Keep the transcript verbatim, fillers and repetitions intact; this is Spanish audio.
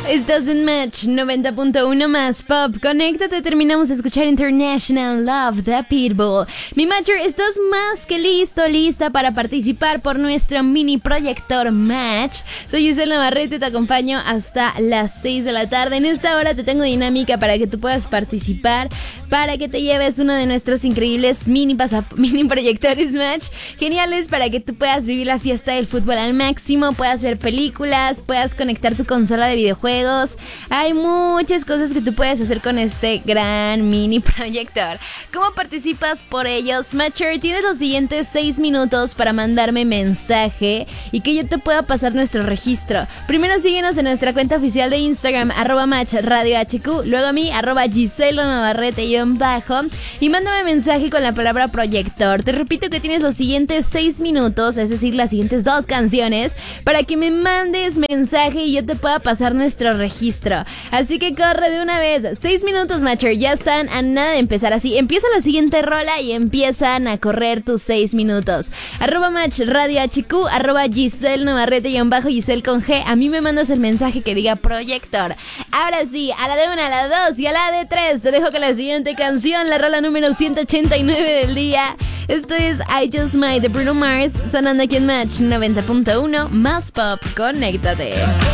Estás en Match noventa punto uno más Pop. Conéctate, terminamos de escuchar International Love de Pitbull. Mi Matcher, ¿estás más que listo, lista para participar por nuestro mini proyector Match? Soy Giselle Navarrete, te acompaño hasta las seis de la tarde. En esta hora te tengo dinámica para que tú puedas participar, para que te lleves uno de nuestros increíbles mini, pasap- mini proyectores Match. Geniales para que tú puedas vivir la fiesta del fútbol al máximo, puedas ver películas, puedas conectar tu consola de videojuegos. Hay muchas cosas que tú puedes hacer con este gran mini proyector. ¿Cómo participas por ellos, Matcher? Tienes los siguientes seis minutos para mandarme mensaje y que yo te pueda pasar nuestro registro. Primero síguenos en nuestra cuenta oficial de Instagram, arroba Match Radio H Q, luego a mí, arroba Gisela Navarrete y bajo, y mándame mensaje con la palabra proyector. Te repito que tienes los siguientes seis minutos, es decir, las siguientes dos canciones, para que me mandes mensaje y yo te pueda pasar nuestro registro. Así que corre de una vez. Seis minutos, Matcher, ya están a nada de empezar. Así empieza la siguiente rola y empiezan a correr tus seis minutos. Arroba Match Radio H Q, arroba Giselle Navarrete y bajo Giselle con G. A mí me mandas el mensaje que diga proyector. Ahora sí, a la de una, a la dos y a la de tres te dejo con la siguiente canción, la rola número ciento ochenta y nueve del día. Esto es I Just Might de Bruno Mars, sonando aquí en Match noventa punto uno más Pop. Conéctate.